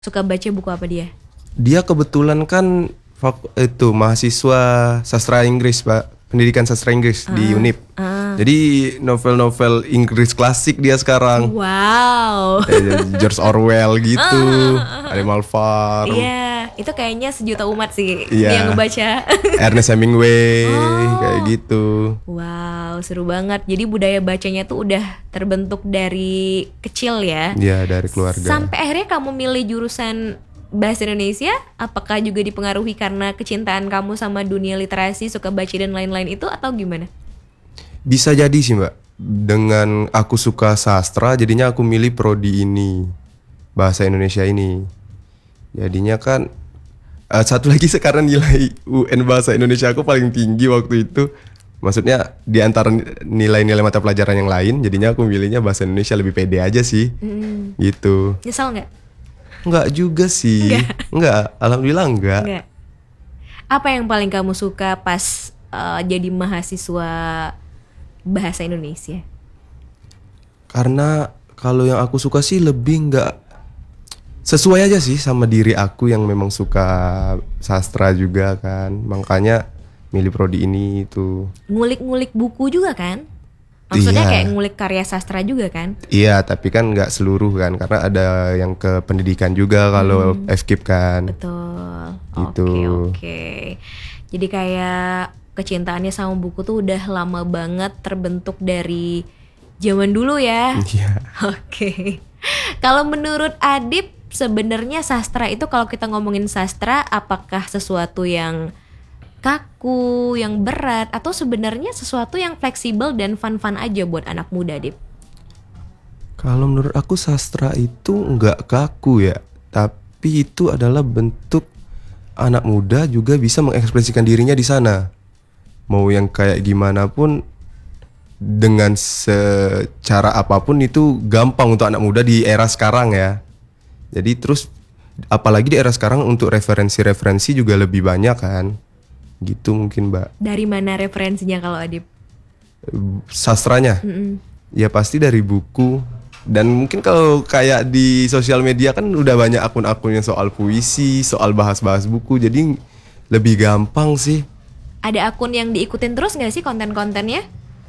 Suka baca buku apa dia? Dia kebetulan kan itu mahasiswa sastra Inggris, Pak. Pendidikan sastra Inggris di Unip. Jadi novel-novel Inggris klasik dia sekarang. Wow. George Orwell gitu, Animal Farm. Iya, itu kayaknya sejuta umat sih Iya. yang ngebaca. Ernest Hemingway kayak gitu. Wow, seru banget. Jadi budaya bacanya tuh udah terbentuk dari kecil ya. Iya, dari keluarga. Sampai akhirnya kamu milih jurusan bahasa Indonesia, apakah juga dipengaruhi karena kecintaan kamu sama dunia literasi, suka baca dan lain-lain itu atau gimana? Bisa jadi sih, Mbak. Dengan aku suka sastra, jadinya aku milih prodi ini, bahasa Indonesia ini. Jadinya kan satu lagi sekarang nilai UN bahasa Indonesia aku paling tinggi waktu itu. Maksudnya di antara nilai-nilai mata pelajaran yang lain, jadinya aku milihnya bahasa Indonesia, lebih pede aja sih. Gitu. Nyesel nggak? Enggak juga sih. Enggak, alhamdulillah enggak. Nggak. Apa yang paling kamu suka pas jadi mahasiswa bahasa Indonesia? Karena kalau yang aku suka sih lebih enggak sesuai aja sih sama diri aku yang memang suka sastra juga kan. Makanya milih prodi ini itu. Ngulik-ngulik buku juga kan? Maksudnya Iya. kayak ngulik karya sastra juga kan? Iya, tapi kan nggak seluruh kan, karena ada yang ke pendidikan juga kalau FKIP kan. Betul. Gitu. Oke. Jadi kayak kecintaannya sama buku tuh udah lama banget terbentuk dari zaman dulu ya. Iya. Oke. Kalau menurut Adip sebenarnya sastra itu, kalau kita ngomongin sastra, apakah sesuatu yang kaku, yang berat, atau sebenarnya sesuatu yang fleksibel dan fun-fun aja buat anak muda, Dip? Kalau menurut aku sastra itu nggak kaku ya, tapi itu adalah bentuk anak muda juga bisa mengekspresikan dirinya di sana. Mau yang kayak gimana pun, dengan secara apapun itu gampang untuk anak muda di era sekarang ya. Jadi terus apalagi di era sekarang untuk referensi-referensi juga lebih banyak kan. Gitu mungkin, Mbak. Dari mana referensinya kalau Adip? Sastranya? Ya pasti dari buku. Dan mungkin kalau kayak di sosial media kan udah banyak akun-akunnya soal puisi, soal bahas-bahas buku. Jadi lebih gampang sih. Ada akun yang diikutin terus nggak sih konten-kontennya?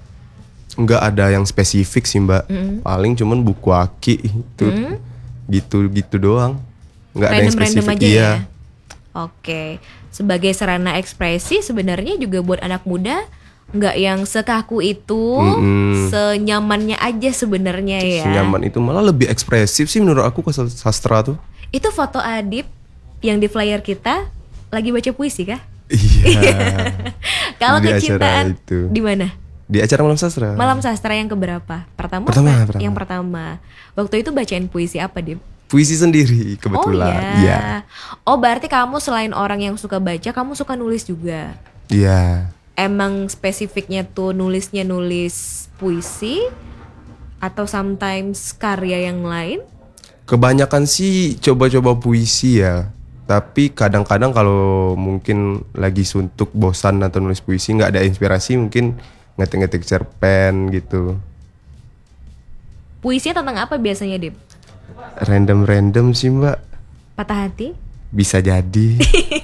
Nggak ada yang spesifik sih, Mbak. Paling cuman buku aki itu gitu-gitu doang. Nggak ada yang Random-random spesifik. aja Iya. ya? Oke. Sebagai sarana ekspresi sebenarnya juga buat anak muda nggak yang sekaku itu, senyamannya aja sebenarnya ya. Senyaman itu malah lebih ekspresif sih menurut aku ke sastra tuh. Itu foto Adip yang di flyer kita lagi baca puisi kah? Iya. Kalau Di acara kecintaan itu. di mana? Di acara Malam Sastra. Malam sastra yang keberapa? Pertama. Yang pertama. Waktu itu bacain puisi apa, Dip? Puisi sendiri kebetulan. Oh iya. Oh berarti kamu selain orang yang suka baca, kamu suka nulis juga? Iya. Emang spesifiknya tuh nulisnya nulis puisi atau sometimes karya yang lain? Kebanyakan sih coba-coba puisi ya. Tapi kadang-kadang kalau mungkin lagi suntuk, bosan atau nulis puisi, nggak ada inspirasi, mungkin ngetik-ngetik cerpen gitu. Puisinya tentang apa biasanya, Dip? Random-random sih, Mbak. Patah hati? Bisa jadi.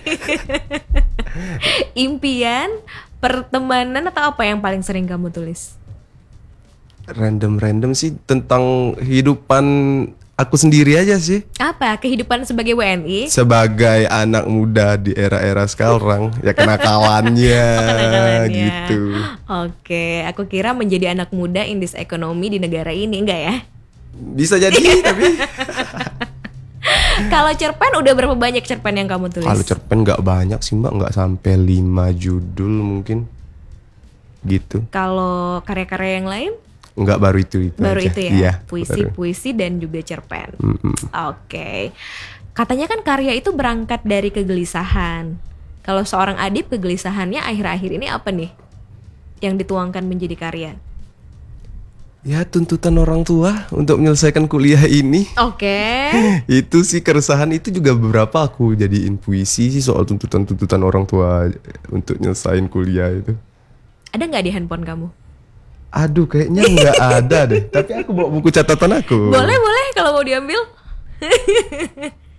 Impian? Pertemanan? Atau apa yang paling sering kamu tulis? Random-random sih tentang kehidupan aku sendiri aja sih. Apa? Kehidupan sebagai WNI? Sebagai anak muda di era-era sekarang, ya kenakalannya, Kenakalannya. gitu. Oke, aku kira menjadi anak muda in this economy di negara ini, enggak ya? Bisa jadi, tapi Kalau cerpen udah berapa banyak cerpen yang kamu tulis? kalau cerpen nggak banyak sih, Mbak, nggak sampai 5 judul mungkin, gitu. Kalau karya-karya yang lain? Nggak, baru itu Baru aja. itu ya, Iya, baru. puisi dan juga cerpen. Oke. Katanya kan karya itu berangkat dari kegelisahan. Kalau seorang Adip, kegelisahannya akhir-akhir ini apa nih yang dituangkan menjadi karya? Ya tuntutan orang tua untuk menyelesaikan kuliah ini. Oke. Itu sih keresahan itu juga beberapa aku jadiin puisi sih soal tuntutan-tuntutan orang tua untuk nyelesain kuliah itu. Ada nggak di handphone kamu? Aduh, kayaknya nggak ada deh. Tapi aku bawa buku catatan aku. Boleh kalau mau diambil.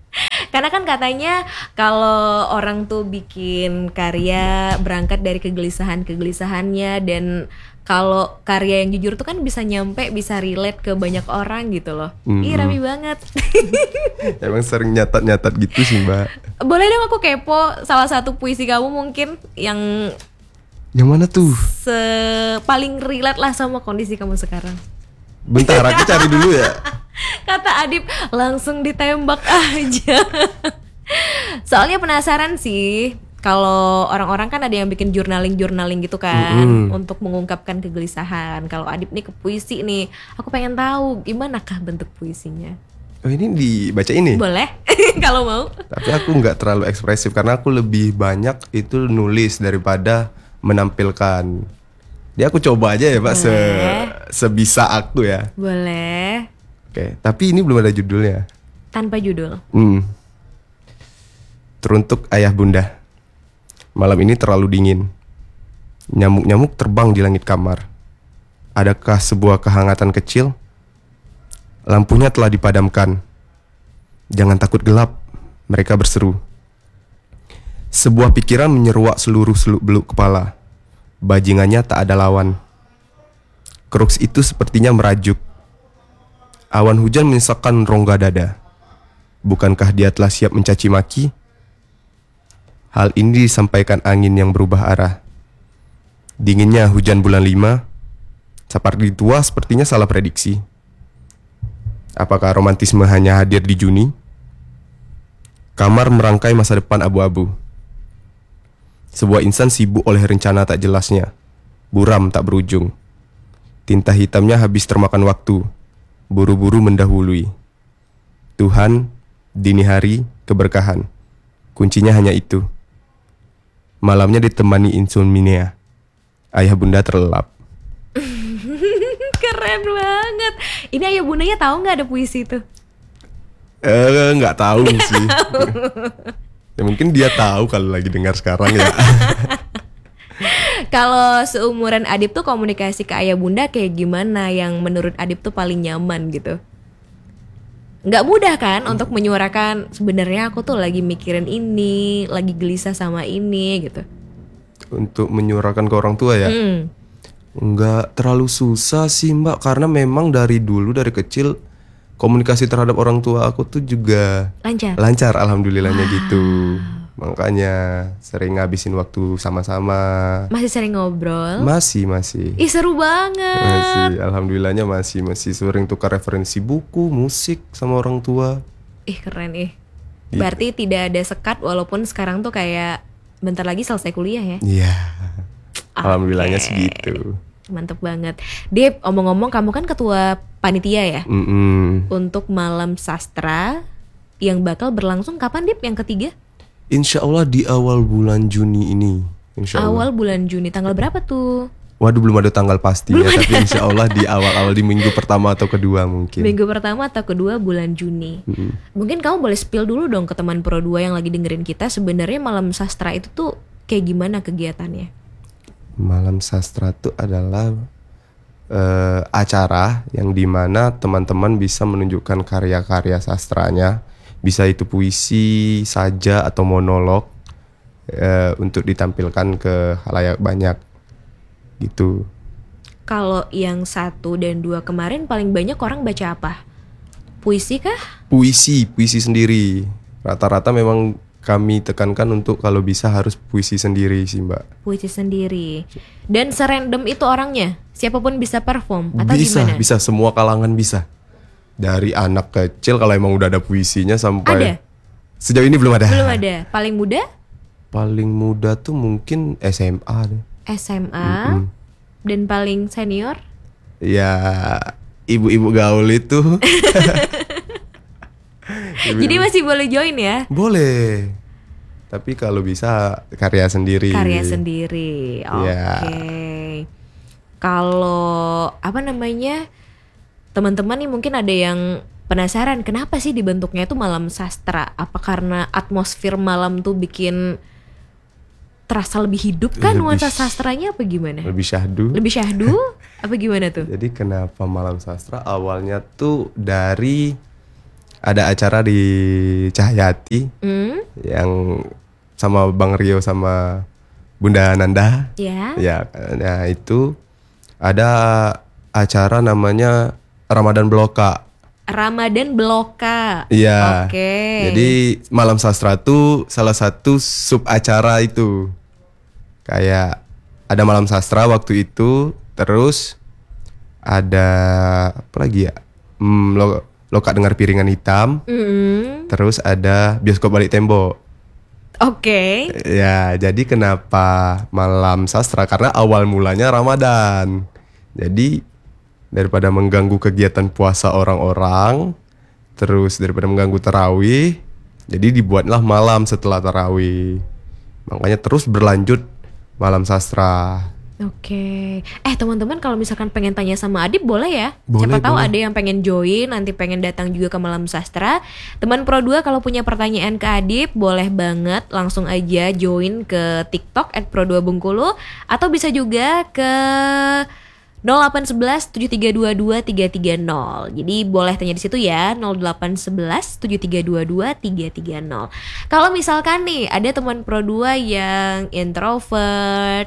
Karena kan katanya kalau orang tuh bikin karya berangkat dari kegelisahannya, dan kalau karya yang jujur tuh kan bisa nyampe, bisa relate ke banyak orang gitu loh. Ih, rapi banget. Emang sering nyatat-nyatat gitu sih Mbak. Boleh dong aku kepo salah satu puisi kamu mungkin yang Yang mana tuh? paling relate lah sama kondisi kamu sekarang. Bentar, aku cari dulu ya. Kata Adip, langsung ditembak aja. Soalnya penasaran sih. Kalau orang-orang kan ada yang bikin journaling gitu kan, untuk mengungkapkan kegelisahan. Kalau Adip nih ke puisi nih, aku pengen tahu gimana kah bentuk puisinya. Oh ini dibaca ini? Boleh, kalau mau. Tapi aku nggak terlalu ekspresif karena aku lebih banyak itu nulis daripada menampilkan. Jadi aku coba aja ya Pak, sebisa aku ya. Boleh. Oke, tapi ini belum ada judulnya. Tanpa judul. Teruntuk ayah bunda. Malam ini terlalu dingin. Nyamuk-nyamuk terbang di langit kamar. Adakah sebuah kehangatan kecil? Lampunya telah dipadamkan. Jangan takut gelap, mereka berseru. Sebuah pikiran menyeruak seluruh seluk-beluk kepala. Bajingannya tak ada lawan. Kruks itu sepertinya merajuk. Awan hujan menyesakkan rongga dada. Bukankah dia telah siap mencaci maki? Hal ini disampaikan angin yang berubah arah. Dinginnya hujan bulan 5, Sapardi tua sepertinya salah prediksi. Apakah romantisme hanya hadir di Juni? Kamar merangkai masa depan abu-abu. Sebuah insan sibuk oleh rencana tak jelasnya. Buram tak berujung. Tinta hitamnya habis termakan waktu. Buru-buru mendahului. Tuhan, dini hari, keberkahan. Kuncinya hanya itu. Malamnya ditemani insomnia. Ayah bunda terlelap. Keren banget. Ini ayah bundanya tahu nggak ada puisi itu? Nggak tahu sih. Ya mungkin dia tahu kalau lagi dengar sekarang ya. Kalau seumuran Adip tuh komunikasi ke ayah bunda kayak gimana yang menurut Adip tuh paling nyaman gitu? Nggak mudah kan untuk menyuarakan sebenarnya aku tuh lagi mikirin ini, lagi gelisah sama ini gitu. Untuk menyuarakan ke orang tua ya? Nggak terlalu susah sih Mbak, karena memang dari dulu, dari kecil komunikasi terhadap orang tua aku tuh juga lancar alhamdulillahnya gitu. Makanya sering ngabisin waktu sama-sama. Masih sering ngobrol? Masih. Ih seru banget. Masih, alhamdulillahnya masih sering tukar referensi buku, musik sama orang tua. Ih keren ih. Berarti tidak ada sekat walaupun sekarang tuh kayak bentar lagi selesai kuliah ya? Iya. Alhamdulillahnya segitu. Mantep banget. Dip, omong-ngomong kamu kan ketua panitia ya? Untuk Malam Sastra yang bakal berlangsung kapan Dip yang ketiga? Insya Allah di awal bulan Juni ini. Insya Allah. Awal bulan Juni, tanggal berapa tuh? Waduh belum ada tanggal pasti ya, tapi insya Allah di awal-awal di minggu pertama atau kedua mungkin. Minggu pertama atau kedua bulan Juni. Mungkin kamu boleh spill dulu dong ke teman Pro 2 yang lagi dengerin kita, sebenarnya Malam Sastra itu tuh kayak gimana kegiatannya? Malam Sastra itu adalah acara yang dimana teman-teman bisa menunjukkan karya-karya sastranya. Bisa itu puisi saja atau monolog untuk ditampilkan ke khalayak banyak gitu. Kalau yang 1 dan 2 kemarin paling banyak orang baca apa? Puisi kah? Puisi sendiri. Rata-rata memang kami tekankan untuk kalau bisa harus puisi sendiri sih Mbak. Puisi sendiri. Dan serandom itu orangnya? Siapapun bisa perform atau gimana? Bisa, semua kalangan bisa. Dari anak kecil kalau emang udah ada puisinya sampai... Ada? Sejauh ini belum ada. Belum ada. Paling muda? Paling muda tuh mungkin SMA deh. SMA. Dan paling senior? Ya ibu-ibu gaul itu. Jadi masih boleh join ya? Boleh. Tapi kalau bisa karya sendiri. Karya sendiri. Oke. Kalau apa namanya? Teman-teman nih mungkin ada yang penasaran kenapa sih dibentuknya itu Malam Sastra? Apa karena atmosfer malam tuh bikin terasa lebih hidup kan nuansa sastranya apa gimana? Lebih syahdu. Lebih syahdu? Apa gimana tuh? Jadi kenapa Malam Sastra? Awalnya tuh dari ada acara di Cahyati Hmm, yang sama Bang Rio sama Bunda Nanda. ya. Ya, nah itu ada acara namanya Ramadan Bloka. Ramadan Bloka. Iya. Oke. Jadi Malam Sastra tuh salah satu sub acara itu. Kayak ada Malam Sastra waktu itu, terus ada apa lagi ya? Loka dengar piringan hitam, Mm-mm. terus ada bioskop balik tembok. Oke. Ya, jadi kenapa Malam Sastra? Karena awal mulanya Ramadan. Jadi daripada mengganggu kegiatan puasa orang-orang, terus daripada mengganggu tarawih, jadi dibuatlah malam setelah tarawih. Makanya terus berlanjut Malam Sastra. Oke. Teman-teman kalau misalkan pengen tanya sama Adip boleh ya? Boleh, Siapa tahu boleh. ada yang pengen join, nanti pengen datang juga ke Malam Sastra. Teman Pro 2 kalau punya pertanyaan ke Adip, boleh banget langsung aja join ke TikTok @pro2bengkulu atau bisa juga ke 0811 7322 330. Jadi boleh tanya di situ ya, 0811 7322 330. Kalau misalkan nih ada teman Pro 2 yang introvert,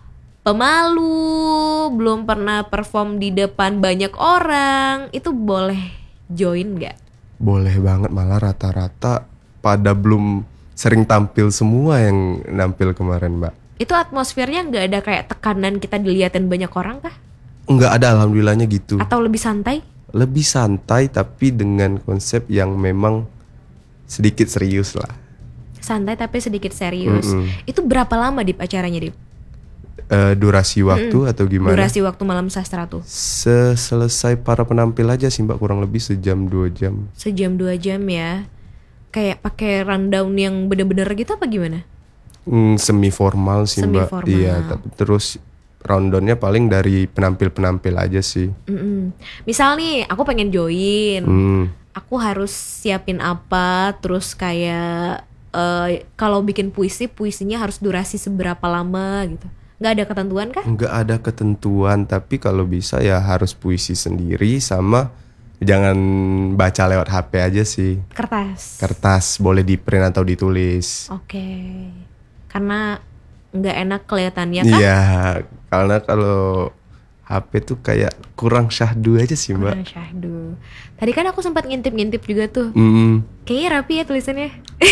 pemalu, belum pernah perform di depan banyak orang, itu boleh join nggak? Boleh banget, malah rata-rata pada belum sering tampil semua yang nampil kemarin, Mbak. Itu atmosfernya nggak ada kayak tekanan kita diliatin banyak orang kah? Enggak ada, alhamdulillahnya gitu. Atau lebih santai? Lebih santai tapi dengan konsep yang memang sedikit serius lah. Santai tapi sedikit serius. Mm-mm. Itu berapa lama Dip acaranya Dip? Durasi waktu atau gimana? Durasi waktu Malam Sastra tuh? Selesai para penampil aja sih, Mbak, kurang lebih sejam 2 jam. Sejam 2 jam ya. Kayak pakai rundown yang bener-bener gitu apa gimana? Semi formal sih, Mbak. Semi-formal. Iya, tapi terus rundownnya paling dari penampil-penampil aja sih. Mm-mm. Misal nih aku pengen join, aku harus siapin apa, terus kayak kalau bikin puisinya harus durasi seberapa lama gitu. Nggak ada ketentuan kah? Nggak ada ketentuan, tapi kalau bisa ya harus puisi sendiri sama jangan baca lewat HP aja sih. Kertas. Kertas boleh di print atau ditulis. Oke. Karena nggak enak kelihatannya kan? Iya, karena kalau HP tuh kayak kurang syahdu aja sih, Mbak. Kurang syahdu. Tadi kan aku sempat ngintip-ngintip juga tuh. Kayaknya rapi ya tulisannya.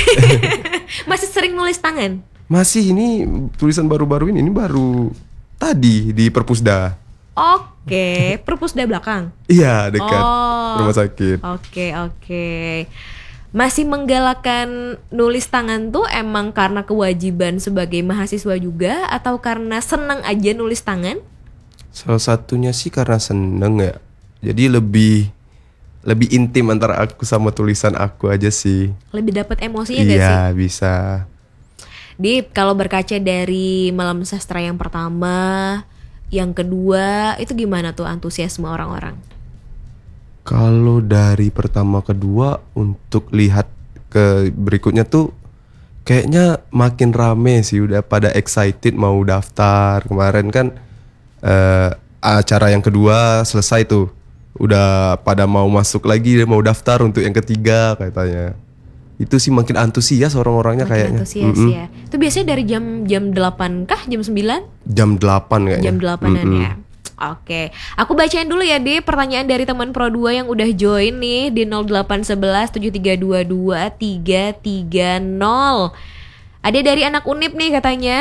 Masih sering nulis tangan. Masih, ini tulisan baru-baru ini baru tadi di Perpusda. Oke, perpusda belakang. Iya, dekat Oh. rumah sakit. Oke. Masih menggalakkan nulis tangan tuh emang karena kewajiban sebagai mahasiswa juga atau karena senang aja nulis tangan? Salah satunya sih karena seneng ya. Jadi lebih intim antara aku sama tulisan aku aja sih. Lebih dapat emosinya gak sih? Iya, bisa. Dip, kalau berkaca dari Malam Sastra yang pertama, yang kedua, itu gimana tuh antusiasme orang-orang? Kalau dari pertama kedua untuk lihat ke berikutnya tuh kayaknya makin rame sih, udah pada excited mau daftar. Kemarin kan acara yang kedua selesai tuh, udah pada mau masuk lagi, mau daftar untuk yang ketiga katanya. Itu sih makin antusias orang-orangnya Makin kayaknya. antusias ya. Itu biasanya dari jam 8 kah? Jam 9? Jam 8 kayaknya. Jam 8-an ya. Oke, aku bacain dulu ya di pertanyaan dari teman Pro 2 yang udah join nih di 0811 7322 330. Ada dari anak Unip nih katanya.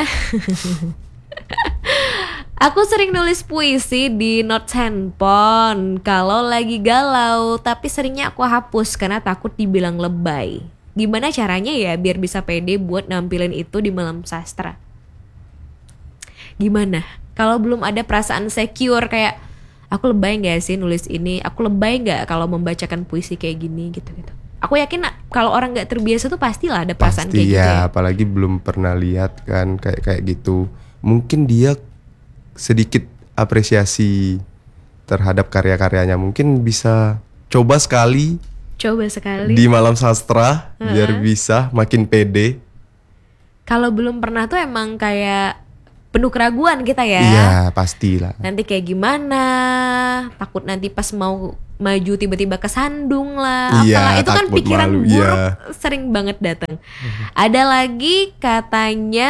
Aku sering nulis puisi di notes handphone kalau lagi galau, tapi seringnya aku hapus karena takut dibilang lebay. Gimana caranya ya biar bisa pede buat nampilin itu di Malam Sastra? Gimana? Kalau belum ada perasaan secure kayak aku lebay nggak sih nulis ini? Aku lebay nggak kalau membacakan puisi kayak gini gitu-gitu. Aku yakin kalau orang nggak terbiasa tuh pastilah ada perasaan Pasti kayak gitu ya. apalagi belum pernah lihat kan kayak gitu. Mungkin dia sedikit apresiasi terhadap karya-karyanya, mungkin bisa coba sekali Coba sekali. di Malam Sastra biar bisa makin pede. Kalau belum pernah tuh emang kayak penuh keraguan kita ya. Iya, pastilah. Nanti kayak gimana? Takut nanti pas mau maju tiba-tiba kesandung lah. Iya, Apalah, itu kan takut pikiran malu, buruk iya. sering banget datang. Ada lagi katanya,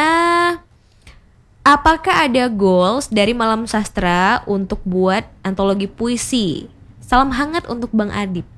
apakah ada goals dari Malam Sastra untuk buat antologi puisi? Salam hangat untuk Bang Adip.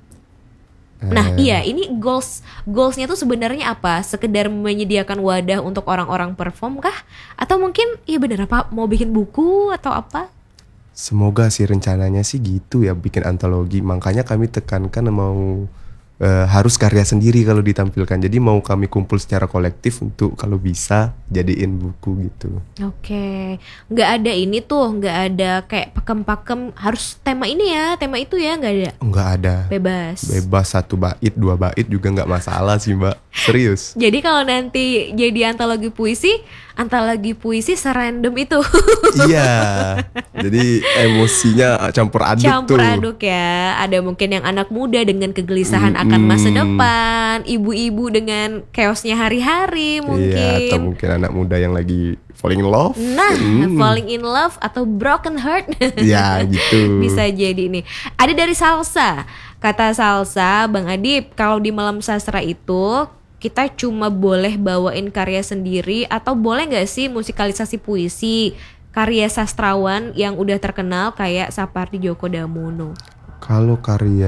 Nah iya, ini goalsnya tuh sebenarnya apa? Sekedar menyediakan wadah untuk orang-orang perform kah? Atau mungkin iya bener apa mau bikin buku atau apa? Semoga sih rencananya sih gitu ya, bikin antologi. Makanya kami tekankan mau harus karya sendiri kalau ditampilkan. Jadi mau kami kumpul secara kolektif untuk kalau bisa jadiin buku gitu. Oke, nggak ada ini tuh, nggak ada kayak pakem-pakem harus tema ini ya, tema itu ya, nggak ada. Enggak ada. Bebas. Bebas 1 bait, 2 bait juga nggak masalah sih Mbak. Serius. Jadi kalau nanti jadi antologi puisi serandom itu. Iya. Jadi emosinya campur aduk Campur tuh. aduk ya. Ada mungkin yang anak muda dengan kegelisahan akan masa depan, ibu-ibu dengan chaosnya hari-hari mungkin. Iya, atau mungkin anak muda yang lagi falling in love. Nah, falling in love atau broken heart. Ya gitu. Bisa jadi nih. Ada dari Salsa. Kata Salsa, Bang Adip, kalau di Malam Sastra itu kita cuma boleh bawain karya sendiri atau boleh nggak sih musikalisasi puisi karya sastrawan yang udah terkenal kayak Sapardi Djoko Damono? Kalau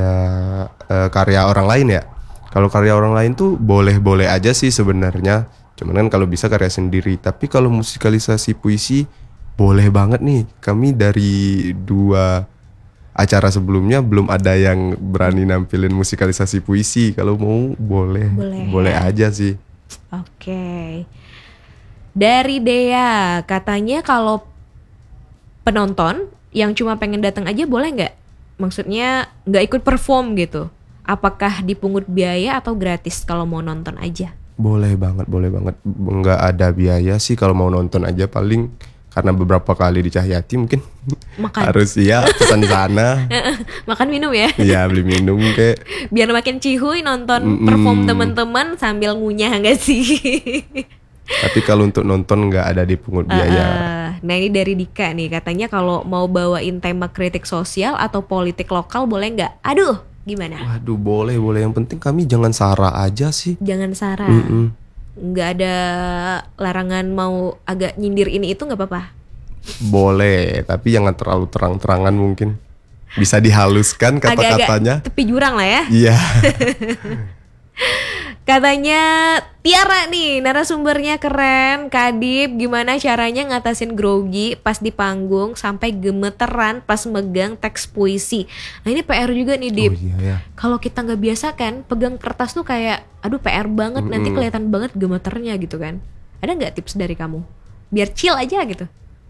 karya orang lain ya. Kalau karya orang lain tuh boleh-boleh aja sih sebenarnya. Cuman kan kalau bisa karya sendiri. Tapi kalau musikalisasi puisi boleh banget nih. Kami dari 2 acara sebelumnya belum ada yang berani nampilin musikalisasi puisi. Kalau mau boleh aja sih. Oke. Dari Dea, katanya kalau penonton yang cuma pengen datang aja boleh nggak? Maksudnya nggak ikut perform gitu. Apakah dipungut biaya atau gratis kalau mau nonton aja? Boleh banget. Nggak ada biaya sih kalau mau nonton aja, paling karena beberapa kali di Cahyati mungkin Makan. harus ya pesan sana. Makan minum ya. Iya, beli minum kayak. Biar makin cihuy nonton perform teman-teman sambil ngunyah nggak sih? Tapi kalau untuk nonton nggak ada dipungut biaya. Nah ini dari Dika nih, katanya kalau mau bawain tema kritik sosial atau politik lokal boleh nggak? Aduh, gimana? Waduh, boleh. Yang penting kami jangan sara aja sih. Jangan sara. Nggak ada larangan mau agak nyindir ini itu nggak apa-apa. Boleh, tapi jangan terlalu terang-terangan mungkin. Bisa dihaluskan kata-katanya. Agak-agak tepi jurang lah ya. Iya. Katanya Tiara nih, narasumbernya keren. Kak Adip, gimana caranya ngatasin grogi pas di panggung sampai gemeteran pas megang teks puisi? Nah ini PR juga nih Dip. Oh iya ya. Kalau kita nggak biasa kan pegang kertas tuh kayak aduh PR banget, nanti kelihatan banget gemeternya gitu kan. Ada nggak tips dari kamu biar chill aja gitu?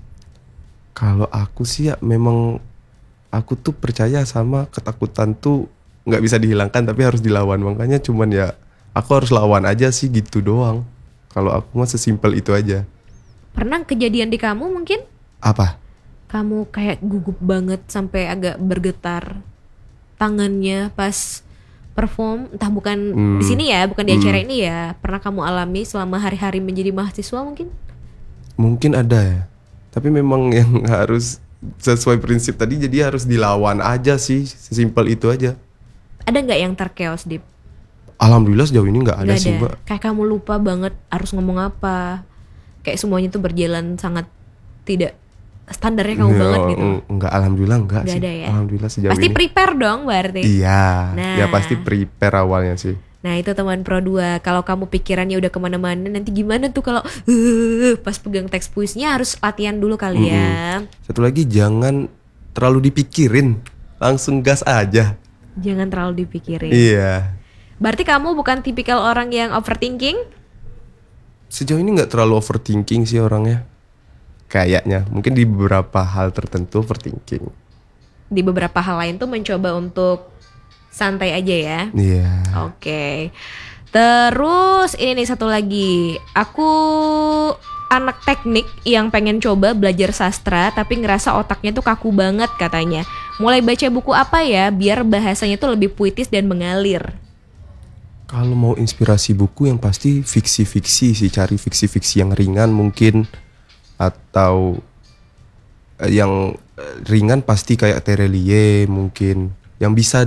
Kalau aku sih ya memang aku tuh percaya sama ketakutan tuh nggak bisa dihilangkan tapi harus dilawan. Makanya cuman ya aku harus lawan aja sih gitu doang. Kalau aku mah sesimpel itu aja. Pernah kejadian di kamu mungkin? Apa? Kamu kayak gugup banget sampai agak bergetar tangannya pas perform, entah bukan di sini ya, bukan di acara ini ya. Pernah kamu alami selama hari-hari menjadi mahasiswa mungkin? Mungkin ada ya. Tapi memang yang harus sesuai prinsip tadi, jadi harus dilawan aja sih, sesimpel itu aja. Ada nggak yang terkeos Dip? Alhamdulillah sejauh ini nggak ada Nggak sih Mbak. Kayak kamu lupa banget harus ngomong apa. Kayak semuanya tuh berjalan sangat tidak standarnya kamu banget gitu. Enggak, alhamdulillah enggak Nggak sih. ada ya? Alhamdulillah sejauh Pasti ini. prepare dong berarti. Iya, Nah. ya pasti prepare awalnya sih. Nah itu teman Pro 2, kalau kamu pikirannya udah kemana-mana, nanti gimana tuh kalau pas pegang teks puisinya harus latihan dulu kali ya. Satu lagi, jangan terlalu dipikirin, langsung gas aja. Jangan terlalu dipikirin. Iya. Berarti kamu bukan tipikal orang yang overthinking? Sejauh ini nggak terlalu overthinking sih orangnya. Kayaknya, mungkin di beberapa hal tertentu overthinking. Di beberapa hal lain tuh mencoba untuk santai aja ya. Iya. Oke. Terus ini nih satu lagi. Aku anak teknik yang pengen coba belajar sastra tapi ngerasa otaknya tuh kaku banget katanya. Mulai baca buku apa ya biar bahasanya tuh lebih puitis dan mengalir? Kalau mau inspirasi buku yang pasti fiksi-fiksi sih, cari fiksi-fiksi yang ringan mungkin. atau yang ringan pasti kayak Terelie mungkin, yang bisa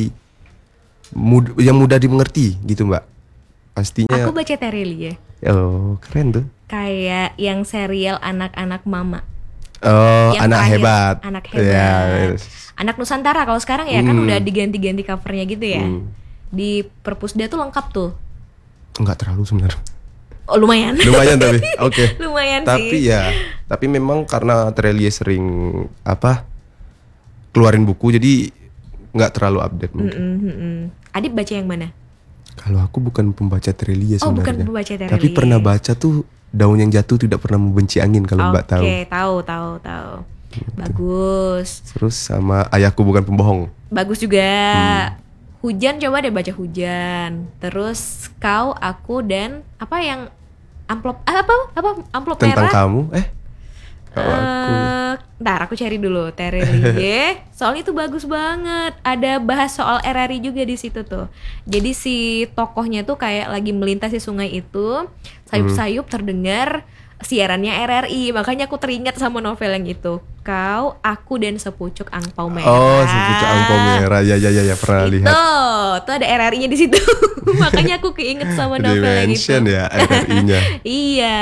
yang mudah dimengerti gitu Mbak. Pastinya. Aku baca Terelie. Oh, keren tuh. Kayak yang serial anak-anak mama. Oh, Yang anak terakhir, hebat. Anak hebat. Ya, Anak Nusantara kalau sekarang ya kan udah diganti-ganti covernya gitu ya. Di Perpusda tuh lengkap tuh. enggak terlalu sebenarnya. Oh, lumayan. Lumayan tapi. Oke. Lumayan Tapi sih. ya, tapi memang karena Terelie sering keluarin buku jadi nggak terlalu update mungkin. Adip baca yang mana? Kalau aku bukan pembaca Terelie Oh, bukan sebenarnya. pembaca Terelie. Tapi pernah baca tuh Daun yang Jatuh Tidak Pernah Membenci Angin kalau Mbak tahu. Oke, tahu. Bagus. Terus sama Ayahku Bukan Pembohong. Bagus juga. Hujan, coba deh baca Hujan. Terus Kau, Aku, dan apa yang amplop amplop Tentang merah? kamu, kalau aku. Ntar aku cari dulu Terelie. Soalnya itu bagus banget. Ada bahas soal RRI juga di situ tuh. Jadi si tokohnya tuh kayak lagi melintasi sungai itu, sayup-sayup terdengar siarannya RRI. Makanya aku teringat sama novel yang itu. Kau, Aku, dan Sepucuk Angpau Merah. Oh, Sepucuk Angpau Merah. Ya pernah lihat. Tuh ada RRI-nya di situ. Makanya aku keinget sama novel yang itu. Dimention ya RRI-nya. Iya.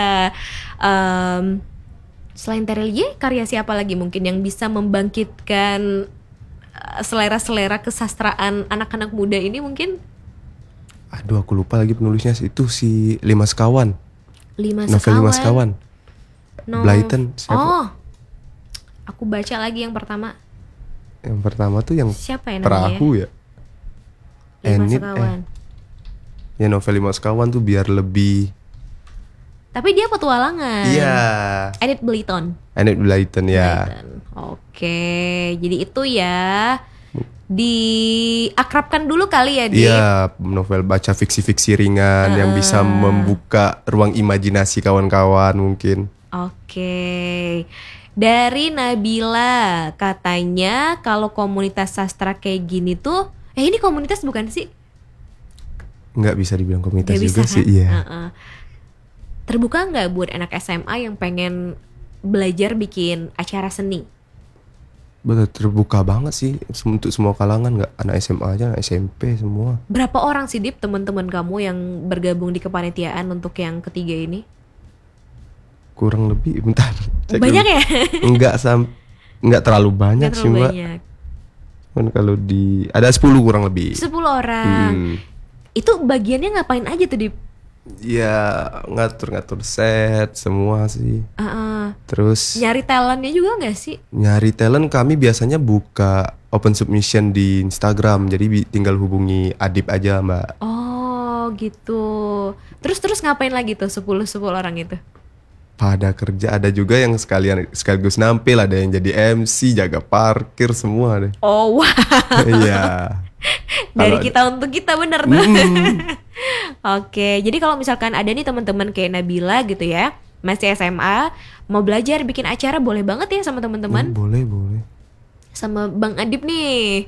Selain Terelie, karya siapa lagi mungkin yang bisa membangkitkan selera-selera kesastraan anak-anak muda ini mungkin? Aduh, aku lupa lagi penulisnya. Itu si Lima Sekawan. Novel Lima Sekawan. Blyton. Siapa? Oh, aku baca lagi yang pertama. Yang pertama tuh yang Siapa ya namanya? Perahu ya. Lima Enid, Sekawan. Ya novel Lima Sekawan tuh biar lebih. Tapi dia petualangan. Iya. Enid Blyton. Enid Blyton ya. Blyton. Oke, jadi itu ya diakrabkan dulu kali ya, Dip. Iya, novel baca fiksi-fiksi ringan yang bisa membuka ruang imajinasi kawan-kawan mungkin. Oke. Dari Nabila, katanya kalau komunitas sastra kayak gini tuh, ini komunitas bukan sih? Nggak bisa dibilang komunitas Nggak juga bisa, sih, kan? iya. Terbuka nggak buat anak SMA yang pengen belajar bikin acara seni? Betul, terbuka banget sih untuk semua kalangan, nggak anak SMA aja, anak SMP semua. Berapa orang sih, Dip, teman-teman kamu yang bergabung di kepanitiaan untuk yang ketiga ini? Kurang lebih, bentar. cek Banyak dulu. ya? Nggak terlalu banyak Nggak sih terlalu Mbak. banyak. Kan kalau ada 10 kurang lebih. 10 orang. Itu bagiannya ngapain aja tuh, Dip? Ya ngatur-ngatur set semua sih. Terus Nyari talentnya juga nggak sih? nyari talent kami biasanya buka open submission di Instagram. Jadi tinggal hubungi Adip aja Mbak. Oh gitu. Terus ngapain lagi tuh 10 orang itu? Pada kerja, ada juga yang sekaligus nampil, ada yang jadi MC, jaga parkir semua deh. Oh wah. Iya. Dari Kalau- kita untuk kita, bener tuh. Oke, jadi kalau misalkan ada nih teman-teman kayak Nabila gitu ya, masih SMA, mau belajar bikin acara, boleh banget ya sama teman-teman. Boleh. Sama Bang Adip nih.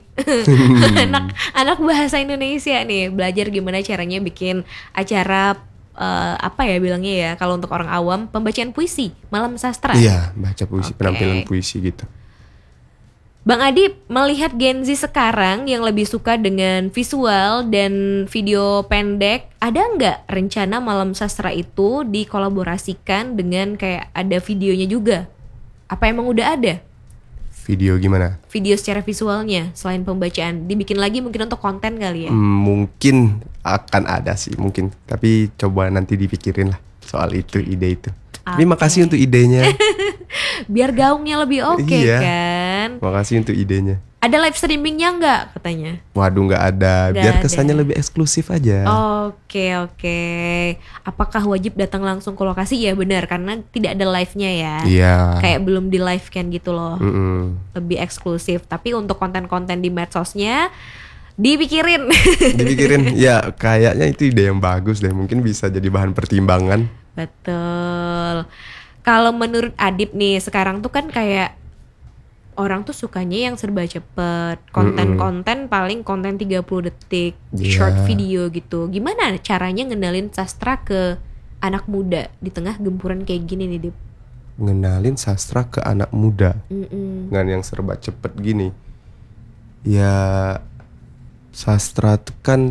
anak bahasa Indonesia nih, belajar gimana caranya bikin acara apa ya bilangnya ya, kalau untuk orang awam, pembacaan puisi, malam sastra. Iya, baca puisi, Oke. penampilan puisi gitu. Bang Adip, melihat Gen Z sekarang yang lebih suka dengan visual dan video pendek, ada nggak rencana malam sastra itu dikolaborasikan dengan kayak ada videonya juga? Apa emang udah ada Video gimana? video secara visualnya selain pembacaan? Dibikin lagi mungkin untuk konten kali ya? Mungkin akan ada sih, mungkin. Tapi coba nanti dipikirin lah soal itu, ide itu. Tapi Oke. makasih untuk idenya. Biar gaungnya lebih oke Iya. kan? Makasih untuk idenya. Ada live streamingnya nggak katanya? Waduh, nggak ada. Nggak Biar ada. kesannya lebih eksklusif aja. Oke. Apakah wajib datang langsung ke lokasi? Ya benar, karena tidak ada live-nya ya. Iya. Kayak belum di live kan gitu loh. Mm-mm. Lebih eksklusif. Tapi untuk konten-konten di medsosnya dipikirin. Dipikirin. Ya, kayaknya itu ide yang bagus deh. Mungkin bisa jadi bahan pertimbangan. Betul. Kalau menurut Adip nih, sekarang tuh kan kayak orang tuh sukanya yang serba cepet. Konten-konten paling konten 30 detik, Iya. short video gitu. Gimana caranya ngendalin sastra ke anak muda di tengah gempuran kayak gini nih, Dip? ngenalin sastra ke anak muda Mm-mm. dengan yang serba cepet gini. Ya sastra tuh kan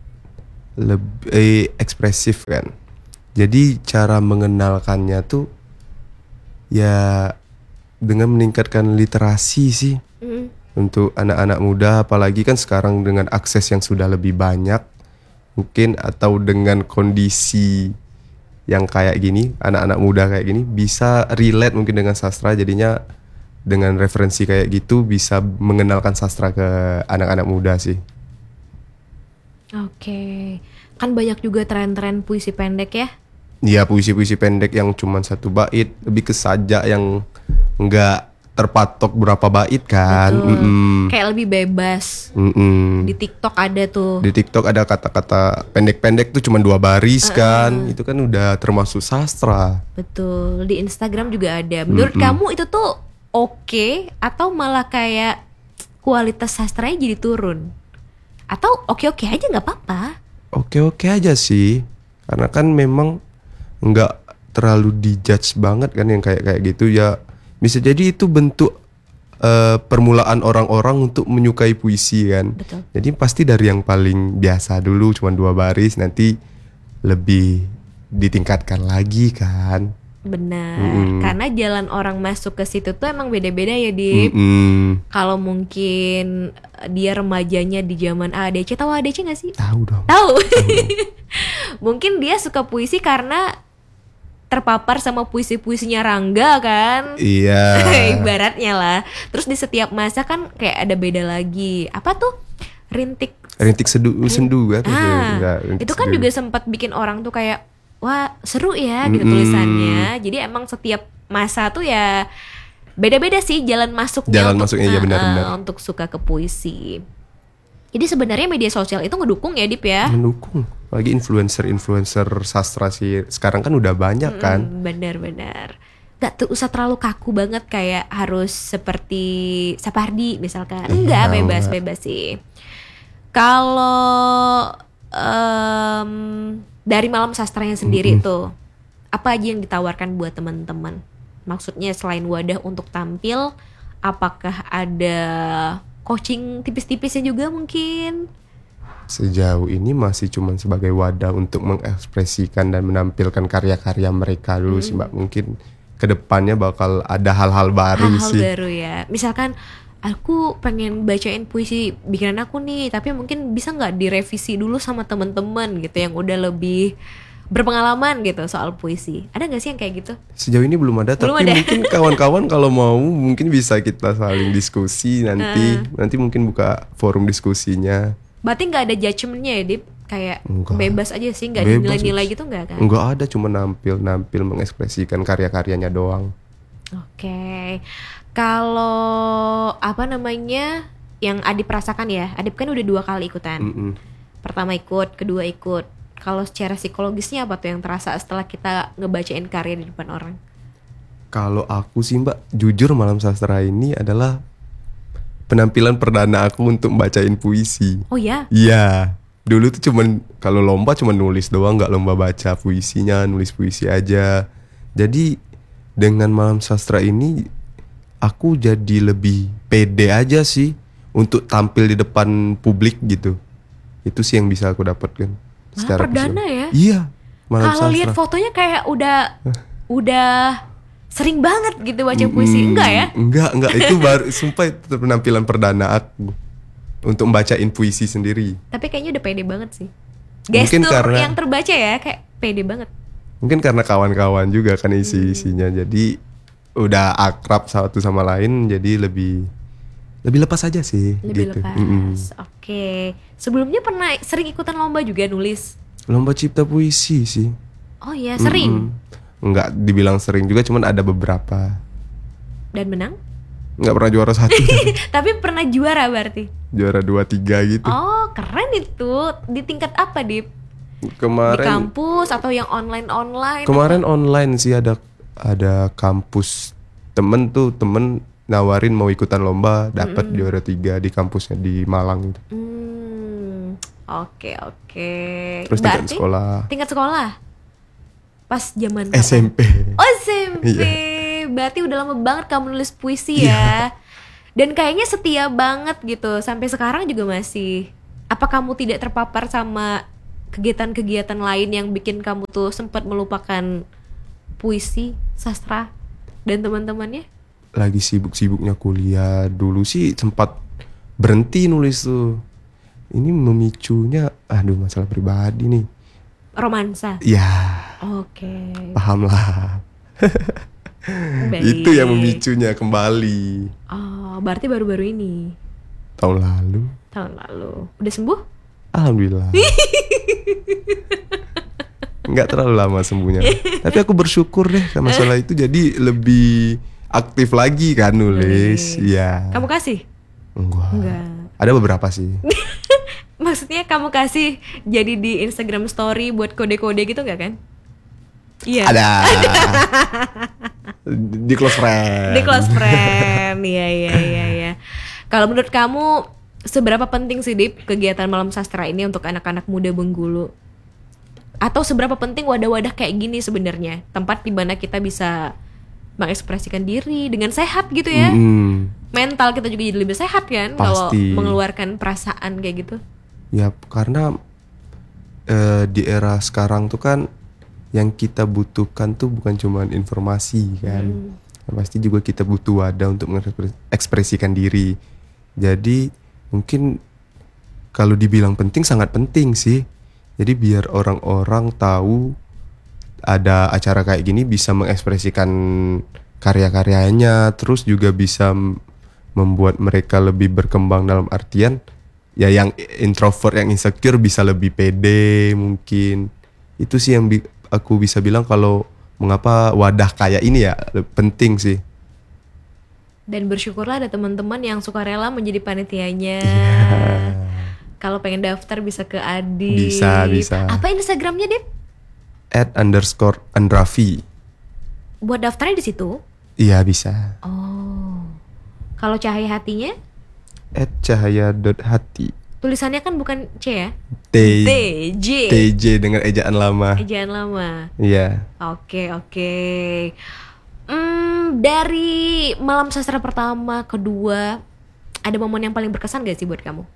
lebih ekspresif kan. Jadi cara mengenalkannya tuh ya dengan meningkatkan literasi sih Mm-mm. untuk anak-anak muda, apalagi kan sekarang dengan akses yang sudah lebih banyak mungkin, atau dengan kondisi yang kayak gini, anak-anak muda kayak gini bisa relate mungkin dengan sastra, jadinya dengan referensi kayak gitu bisa mengenalkan sastra ke anak-anak muda sih. Oke. Kan banyak juga tren-tren puisi pendek ya. Iya, puisi-puisi pendek yang cuman satu bait, lebih ke sajak yang enggak terpatok berapa bait kan. Betul. Kayak lebih bebas. Di TikTok ada tuh. Di TikTok ada kata-kata pendek-pendek tuh cuma 2 baris kan. Itu kan udah termasuk sastra. Betul. Di Instagram juga ada. Menurut kamu itu tuh oke atau malah kayak kualitas sastranya jadi turun? Atau oke-oke aja nggak apa-apa? Oke-oke aja sih. Karena kan memang nggak terlalu dijudge banget kan yang kayak gitu ya. Bisa jadi itu bentuk permulaan orang-orang untuk menyukai puisi kan. Betul. Jadi pasti dari yang paling biasa dulu cuma 2 baris, nanti lebih ditingkatkan lagi kan. Benar. Karena jalan orang masuk ke situ tuh emang beda-beda ya, Dip. Kalau mungkin dia remajanya di zaman AADC, tahu AADC nggak sih? Tahu dong. Tahu. Mungkin dia suka puisi karena terpapar sama puisi-puisinya Rangga kan. Iya. Ibaratnya lah. Terus di setiap masa kan kayak ada beda lagi. Apa tuh? Rintik Sendu kan. itu kan juga sempat bikin orang tuh kayak wah seru ya gitu tulisannya. Jadi emang setiap masa tuh ya beda-beda sih jalan masuknya. Jalan masuknya ya benar-benar. Untuk suka ke puisi. Jadi sebenarnya media sosial itu ngedukung ya, Dip ya. Mendukung. Lagi influencer sastra sih sekarang kan udah banyak kan. Benar-benar. Gak tuh usah terlalu kaku banget kayak harus seperti Sapardi misalkan. Enggak, bebas-bebas sih. Kalau dari Malam Sastranya sendiri tuh, apa aja yang ditawarkan buat teman-teman? Maksudnya selain wadah untuk tampil, apakah ada coaching tipis-tipisnya juga mungkin? Sejauh ini masih cuma sebagai wadah untuk mengekspresikan dan menampilkan karya-karya mereka dulu sih Mbak. Mungkin kedepannya bakal ada hal-hal baru sih. Hal-hal baru ya. Misalkan aku pengen bacain puisi bikinan aku nih, tapi mungkin bisa nggak direvisi dulu sama teman-teman gitu yang udah lebih berpengalaman gitu soal puisi. Ada nggak sih yang kayak gitu? Sejauh ini belum ada, tapi mungkin kawan-kawan kalau mau mungkin bisa kita saling diskusi nanti mungkin buka forum diskusinya. Berarti nggak ada judgementnya ya, Dip? Kayak Enggak. bebas aja sih, nggak ada nilai-nilai gitu nggak kan? Enggak ada, cuma nampil mengekspresikan karya-karyanya doang. Oke. Kalau apa namanya yang Adip rasakan ya, Adip kan udah 2 kali ikutan. Pertama ikut, kedua ikut. Kalau secara psikologisnya apa tuh yang terasa setelah kita ngebacain karya di depan orang? Kalau aku sih Mbak, jujur Malam Sastra ini adalah penampilan perdana aku untuk bacain puisi. Oh ya? Iya. Dulu tuh cuman kalau lomba cuman nulis doang, nggak lomba baca puisinya, nulis puisi aja. Jadi dengan Malam Sastra ini aku jadi lebih pede aja sih untuk tampil di depan publik gitu. Itu sih yang bisa aku dapatkan. Secara perdana ya? Iya. Kalau lihat fotonya kayak udah sering banget gitu baca puisi. Enggak ya? Enggak. Itu baru sumpah itu penampilan perdana aku untuk membacain puisi sendiri. Tapi kayaknya udah pede banget sih. Mungkin Gestur karena, yang terbaca ya kayak pede banget. Mungkin karena kawan-kawan juga kan isinya. Jadi udah akrab satu sama lain, jadi lebih lepas aja sih. Lebih gitu. lepas. Oke. Sebelumnya pernah sering ikutan lomba juga nulis? Lomba cipta puisi sih. Oh iya, sering? Enggak dibilang sering juga, cuman ada beberapa. Dan menang? Enggak pernah juara 1. Tapi pernah juara berarti? Juara 2-3 gitu. Oh keren itu. Di tingkat apa, Dip? Kemarin di kampus atau yang online? Kemarin atau? Online sih, ada kampus temen nawarin mau ikutan lomba, dapat juara 3 di kampusnya di Malang gitu. Oke. Terus Tingkat sekolah? Pas zaman SMP. Oh SMP, Iya. berarti udah lama banget kamu nulis puisi ya. Dan kayaknya setia banget gitu. Sampai sekarang juga masih. Apa kamu tidak terpapar sama kegiatan-kegiatan lain yang bikin kamu tuh sempat melupakan puisi, sastra dan teman-temannya? Lagi sibuk-sibuknya kuliah. Dulu sih sempat berhenti nulis tuh. Ini memicunya, aduh, masalah pribadi nih. Romansa. Ya, Oke. paham lah. Baik. Itu yang memicunya kembali. Oh, berarti baru-baru ini. Tahun lalu. Tahun lalu. Udah sembuh? Alhamdulillah. Nggak terlalu lama sembuhnya. Tapi aku bersyukur deh karena masalah itu, jadi lebih aktif lagi kan nulis. Iya. Kamu kasih? Enggak. Ada beberapa sih. Maksudnya kamu kasih jadi di Instagram story buat kode-kode gitu nggak kan? Iya. Ada. Di close friend. Di close friend. Iya. Kalau menurut kamu seberapa penting sih Dip kegiatan malam sastra ini untuk anak-anak muda Bengkulu? Atau seberapa penting wadah-wadah kayak gini sebenarnya? Tempat di mana kita bisa mengekspresikan diri dengan sehat gitu ya. Mental kita juga jadi lebih sehat kan kalau mengeluarkan perasaan kayak gitu. Ya karena di era sekarang tuh kan yang kita butuhkan tuh bukan cuma informasi kan. Pasti juga kita butuh wadah untuk mengekspresikan diri. Jadi mungkin kalau dibilang penting, sangat penting sih. Jadi biar orang-orang tahu ada acara kayak gini bisa mengekspresikan karya-karyanya, terus juga bisa membuat mereka lebih berkembang dalam artian ya yang introvert, yang insecure bisa lebih pede mungkin. Itu sih yang aku bisa bilang kalau mengapa wadah kayak ini ya penting sih. Dan bersyukurlah ada teman-teman yang suka rela menjadi panitianya. Kalau pengen daftar bisa ke Adip. Bisa. Apa Instagramnya Dip? @_Andrafi. Buat daftarnya di situ? Iya bisa. Oh. Kalau Cahaya Hatinya? @cahaya.hati. Tulisannya kan bukan C ya? TJ dengan ejaan lama. Ejaan lama. Iya. Oke. Dari malam sastra pertama, kedua, ada momen yang paling berkesan gak sih buat kamu?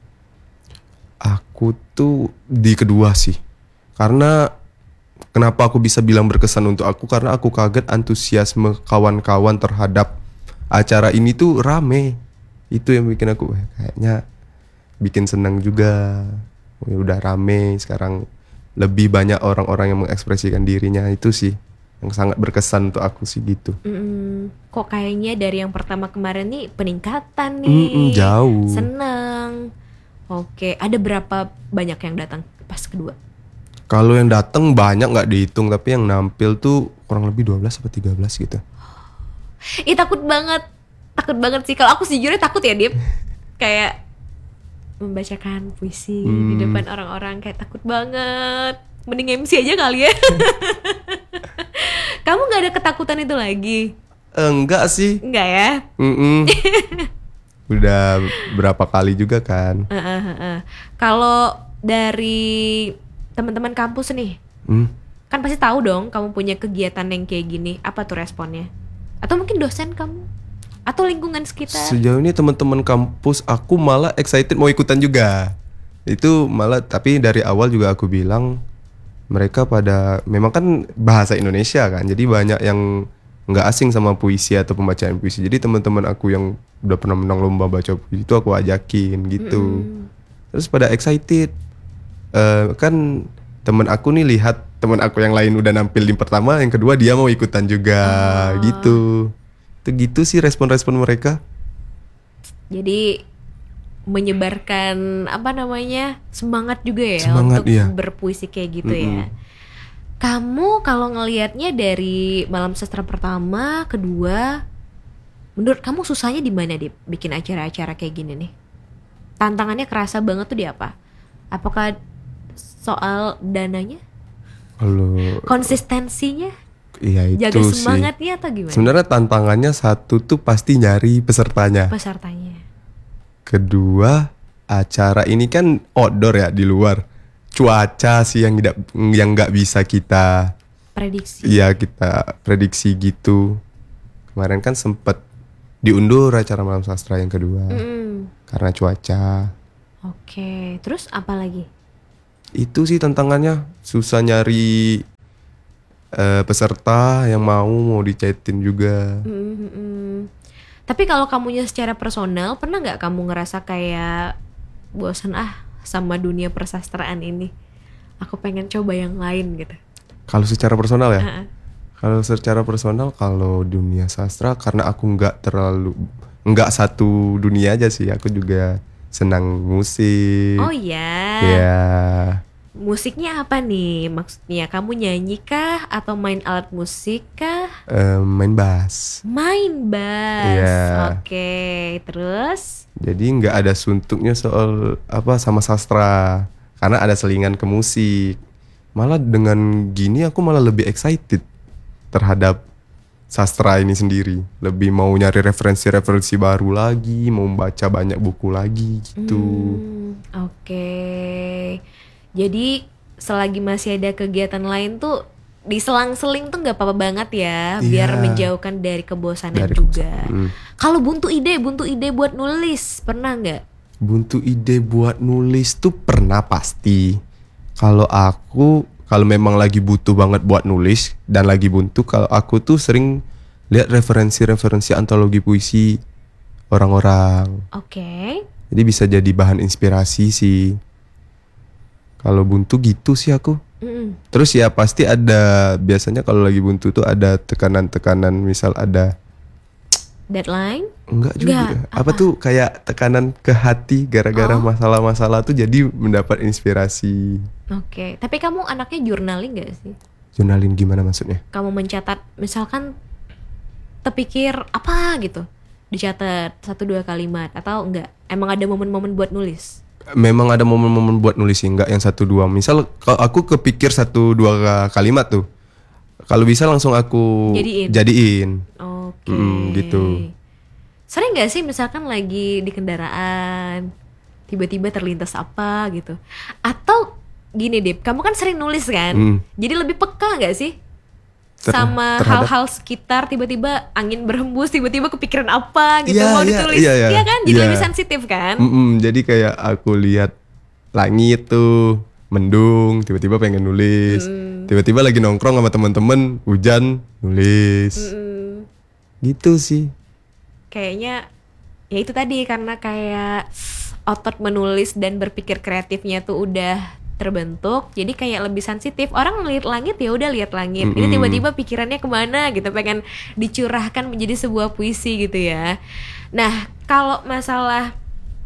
Aku tuh di kedua sih. Karena kenapa aku bisa bilang berkesan untuk aku? Karena aku kaget antusiasme kawan-kawan terhadap acara ini tuh rame. Itu yang bikin aku kayaknya bikin senang juga. Udah rame sekarang, lebih banyak orang-orang yang mengekspresikan dirinya. Itu sih yang sangat berkesan untuk aku sih gitu. Kok kayaknya dari yang pertama kemarin nih peningkatan nih. Jauh. Seneng. Oke, ada berapa banyak yang datang pas kedua? Kalau yang datang banyak nggak dihitung, tapi yang nampil tuh kurang lebih 12 atau 13 gitu. Takut banget sih. Kalau aku sejujurnya takut ya Dip. Kayak membacakan puisi di depan orang-orang, kayak takut banget. Mending MC aja kali ya. Kamu gak ada ketakutan itu lagi? Enggak sih. Enggak ya? Udah berapa kali juga kan. Kalau dari teman-teman kampus nih, kan pasti tahu dong kamu punya kegiatan yang kayak gini. Apa tuh responnya? Atau mungkin dosen kamu? Atau lingkungan sekitar? Sejauh ini teman-teman kampus aku malah excited mau ikutan juga. Itu malah, tapi dari awal juga aku bilang mereka pada memang kan bahasa Indonesia kan, jadi banyak yang nggak asing sama puisi atau pembacaan puisi. Jadi teman-teman aku yang udah pernah menang lomba baca puisi itu aku ajakin gitu. Terus pada excited. Kan teman aku nih lihat teman aku yang lain udah nampil di pertama, yang kedua dia mau ikutan juga gitu. Itu gitu sih respon-respon mereka. Jadi menyebarkan semangat juga ya untuk berpuisi kayak gitu ya. Kamu kalau ngelihatnya dari malam sastra pertama, kedua, menurut kamu susahnya di mana Dip bikin acara-acara kayak gini nih? Tantangannya kerasa banget tuh di apa? Apakah soal dananya? Konsistensinya? Iya itu jaga sih. Semangatnya atau gimana? Sebenarnya tantangannya satu tuh pasti nyari pesertanya. Kedua, acara ini kan outdoor ya, di luar. Cuaca sih yang nggak bisa kita prediksi. Iya, kita prediksi gitu. Kemarin kan sempet diundur acara malam sastra yang kedua Mm-mm. karena cuaca. Oke, terus apa lagi? Itu sih tantangannya, susah nyari peserta yang mau dicetin juga. Mm-mm. Tapi kalau kamunya secara personal, pernah nggak kamu ngerasa kayak bosan sama dunia persastraan ini? Aku pengen coba yang lain gitu. Kalau secara personal ya, Heeh. kalau secara personal kalau dunia sastra karena aku nggak satu dunia aja sih, aku juga senang musik. Oh ya. Ya, Musiknya apa nih? Maksudnya kamu nyanyi kah atau main alat musik kah? main bass. Main bass. Iya. Oke, terus? Jadi nggak ada suntuknya soal apa sama sastra, karena ada selingan ke musik. Malah dengan gini aku malah lebih excited terhadap sastra ini sendiri. Lebih mau nyari referensi-referensi baru lagi, mau baca banyak buku lagi gitu. Oke. Jadi selagi masih ada kegiatan lain tuh diselang-seling tuh nggak apa-apa banget ya, biar Iya. menjauhkan dari kebosanan Dari juga. kebosanan. Kalau buntu ide buat nulis, pernah nggak? Buntu ide buat nulis tuh pernah pasti. Kalau memang lagi butuh banget buat nulis dan lagi buntu, kalau aku tuh sering lihat referensi-referensi antologi puisi orang-orang. Oke. Jadi bisa jadi bahan inspirasi sih. Kalau buntu gitu sih aku. Mm-mm. Terus ya pasti ada, biasanya kalau lagi buntu tuh ada tekanan-tekanan, misal ada Deadline? enggak juga. Enggak, Apa tuh kayak tekanan ke hati gara-gara Oh. masalah-masalah tuh jadi mendapat inspirasi. Oke. Tapi kamu anaknya journaling nggak sih? Jurnalin gimana maksudnya? Kamu mencatat, misalkan terpikir apa gitu, dicatat 1-2 kalimat atau enggak? Emang ada momen-momen buat nulis? Memang ada momen-momen buat nulis sih, enggak yang 1-2. Misal kalau aku kepikir 1-2 kalimat tuh, kalau bisa langsung aku jadiin. Oke. Gitu. Sering nggak sih misalkan lagi di kendaraan tiba-tiba terlintas apa gitu? Atau gini Dip, kamu kan sering nulis kan? Jadi lebih peka nggak sih sama terhadap- hal-hal sekitar, tiba-tiba angin berhembus, tiba-tiba kepikiran apa gitu Iya, mau iya, ditulis? iya, iya. Kan? Jadi Iya. lebih sensitif kan? Jadi kayak aku lihat langit tuh mendung, tiba-tiba pengen nulis. Tiba-tiba lagi nongkrong sama temen-temen, hujan, nulis. Gitu sih. Kayaknya ya itu tadi, karena kayak otot menulis dan berpikir kreatifnya tuh udah terbentuk, jadi kayak lebih sensitif. Orang ngeliat langit ya udah lihat langit, ini tiba-tiba pikirannya kemana gitu, pengen dicurahkan menjadi sebuah puisi gitu ya. Nah kalau masalah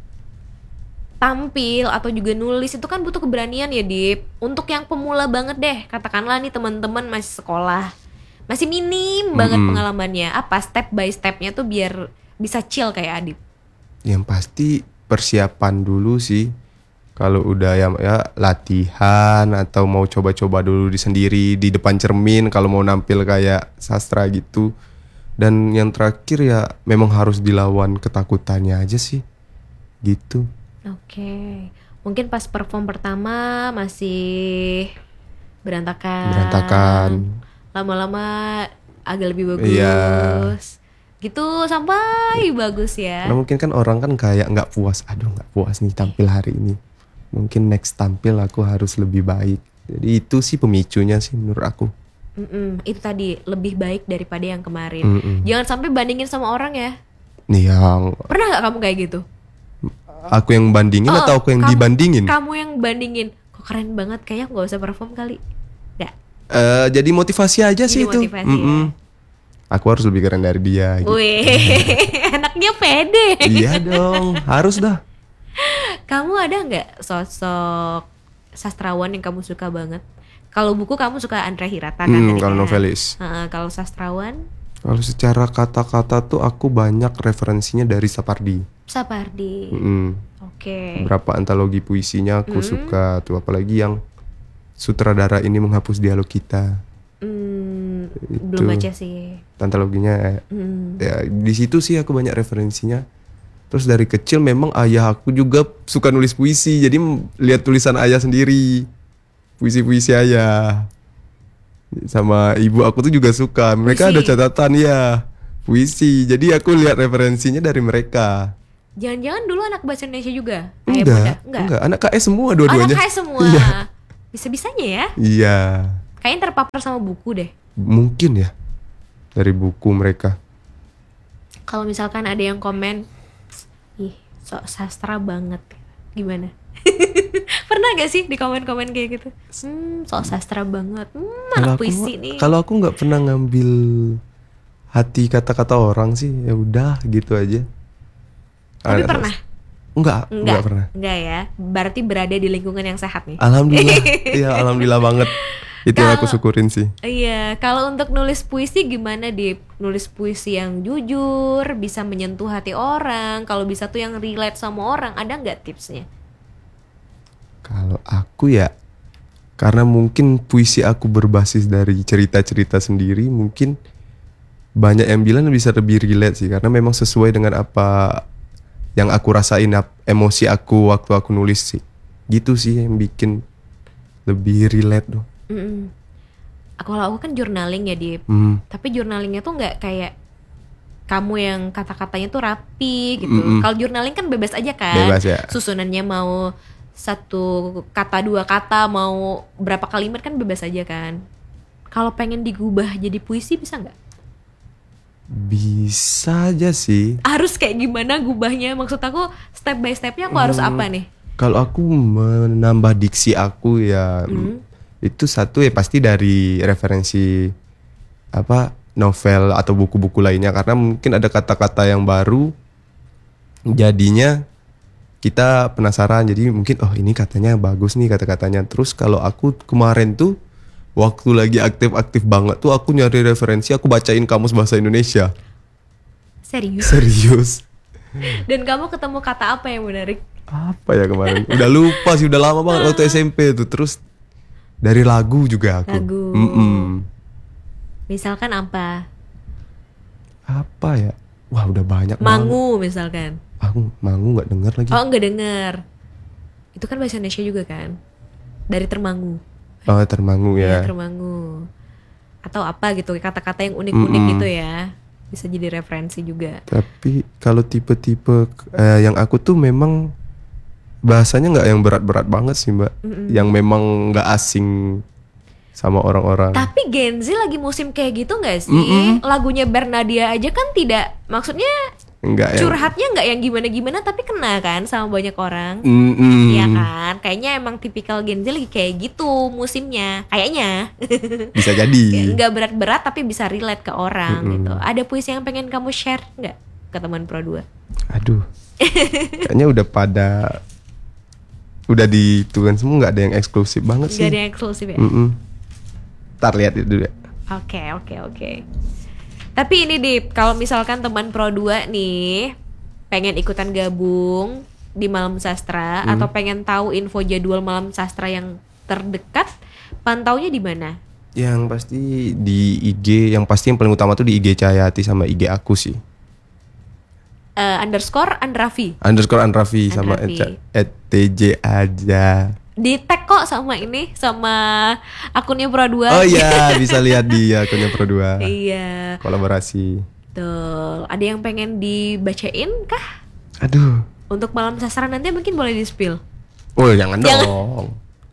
tampil atau juga nulis itu kan butuh keberanian ya Dip. Untuk yang pemula banget deh, katakanlah nih teman-teman masih sekolah, masih minim banget pengalamannya, apa step by stepnya tuh biar bisa chill kayak Adip? Yang pasti persiapan dulu sih. Kalau udah ya latihan atau mau coba-coba dulu di sendiri di depan cermin kalau mau nampil kayak sastra gitu. Dan yang terakhir ya memang harus dilawan ketakutannya aja sih. Gitu. Oke. Mungkin pas perform pertama masih berantakan. Berantakan. Lama-lama agak lebih bagus. Iya. Gitu sampai bagus ya. Karena mungkin kan orang kan kayak nggak puas. Aduh nggak puas nih tampil hari ini. Mungkin next tampil aku harus lebih baik. Jadi itu sih pemicunya sih menurut aku. Itu tadi lebih baik daripada yang kemarin. Jangan sampai bandingin sama orang ya. Nih yang Pernah nggak kamu kayak gitu? aku yang bandingin atau aku yang dibandingin? Kamu yang bandingin. Kok keren banget, kayaknya nggak usah perform kali. Nggak. Jadi motivasi aja sih itu. Motivasi ya. Aku harus lebih keren dari dia. Gitu. Wih, anaknya pede. Iya dong, harus dah. Kamu ada nggak sosok sastrawan yang kamu suka banget? Kalau buku kamu suka Andra Hirata kan? Tadi Kalau kan? novelis. Kalau sastrawan? Kalau secara kata-kata tuh aku banyak referensinya dari Sapardi. Sapardi. Oke. Beberapa antologi puisinya aku suka tuh, apalagi yang Sutradara Ini Menghapus Dialog Kita. Belum baca sih. Antologinya ya di situ sih aku banyak referensinya. Terus dari kecil memang ayah aku juga suka nulis puisi, jadi lihat tulisan ayah sendiri, puisi-puisi ayah. Sama ibu aku tuh juga suka. Mereka Puisi. ada catatan ya, puisi. Jadi aku lihat referensinya dari mereka. Jangan-jangan dulu anak bahasa Indonesia juga? Enggak. Anak KS semua dua-duanya. Anak KS semua. Iya. Bisa-bisanya ya. Iya. Kayaknya terpapar sama buku deh. Mungkin ya. Dari buku mereka. Kalau misalkan ada yang komen, ih sok sastra banget, gimana? Pernah gak sih di komen-komen kayak gitu? Sok sastra banget, anak puisi nih. Kalau aku nggak pernah ngambil hati kata-kata orang sih, ya udah gitu aja. Tapi pernah? Enggak pernah. Enggak ya. Berarti berada di lingkungan yang sehat nih. Alhamdulillah. Iya, alhamdulillah banget. Itu yang aku syukurin sih. Iya, kalau untuk nulis puisi gimana, Dip? Nulis puisi yang jujur, bisa menyentuh hati orang, kalau bisa tuh yang relate sama orang, ada nggak tipsnya? Kalau aku ya, karena mungkin puisi aku berbasis dari cerita-cerita sendiri, mungkin banyak yang bilang bisa lebih relate sih, karena memang sesuai dengan apa yang aku rasain, emosi aku waktu aku nulis sih. Gitu sih yang bikin lebih relate tuh. Kalau aku kan journaling ya, Dip. Tapi journalingnya tuh nggak kayak kamu yang kata-katanya tuh rapi gitu. Kalau journaling kan bebas aja kan. Bebas ya. Susunannya mau 1 kata 2 kata, mau berapa kalimat kan bebas aja kan. Kalau pengen digubah jadi puisi bisa nggak? Bisa aja sih. Harus kayak gimana gubahnya? Maksud aku step by stepnya aku harus apa nih? Kalau aku menambah diksi aku ya, itu satu ya pasti dari referensi apa novel atau buku-buku lainnya, karena mungkin ada kata-kata yang baru, jadinya kita penasaran, jadi mungkin oh ini katanya bagus nih kata-katanya. Terus kalau aku kemarin tuh waktu lagi aktif-aktif banget tuh aku nyari referensi, aku bacain kamus bahasa Indonesia. Serius. Dan kamu ketemu kata apa yang menarik? Apa ya kemarin? Udah lupa sih, udah lama banget waktu SMP tuh. Terus dari lagu juga aku. Lagu. Misalkan apa? Apa ya? Wah udah banyak. Mangu banget. Misalkan. Aku Mangu nggak dengar lagi. Oh nggak dengar. Itu kan bahasa Indonesia juga kan? Dari Termangu. Oh Termangu ya. Termangu. Atau apa gitu, kata-kata yang unik-unik gitu ya. Bisa jadi referensi juga. Tapi kalau tipe-tipe yang aku tuh memang bahasanya nggak yang berat-berat banget sih Mbak. Yang memang nggak asing sama orang-orang. Tapi Gen Z lagi musim kayak gitu nggak sih? Lagunya Bernadia aja kan tidak, maksudnya enggak curhatnya nggak yang gimana-gimana, tapi kena kan sama banyak orang. Iya kan? Kayaknya emang tipikal Gen Z lagi kayak gitu musimnya. Kayaknya. Bisa jadi. Nggak berat-berat tapi bisa relate ke orang gitu. Ada puisi yang pengen kamu share nggak ke teman Pro 2? Aduh. Kayaknya udah dituan semua, nggak ada yang eksklusif banget sih. Nggak ada yang eksklusif ya? Ntar lihat itu dulu ya. Oke. Tapi ini Dip, kalau misalkan teman Pro 2 nih pengen ikutan gabung di Malam Sastra atau pengen tahu info jadwal Malam Sastra yang terdekat, pantaunya di mana? Yang pasti di IG, yang paling utama tuh di IG Cahyati sama IG aku sih. _Andrafi sama @tj aja. Di tag kok sama akunnya Pro 2. Oh iya, bisa lihat di akunnya Pro 2. Iya. Kolaborasi. Betul. Ada yang pengen dibacain kah? Aduh. Untuk Malam Sastra nanti mungkin boleh di-spill. Oh, jangan dong.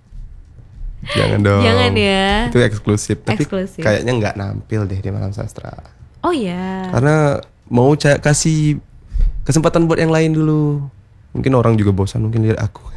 Jangan ya. Itu eksklusif. Tapi Eksklusif. kayaknya nggak nampil deh di Malam Sastra. Oh ya. Karena mau kasih kesempatan buat yang lain dulu. Mungkin orang juga bosan mungkin lihat aku.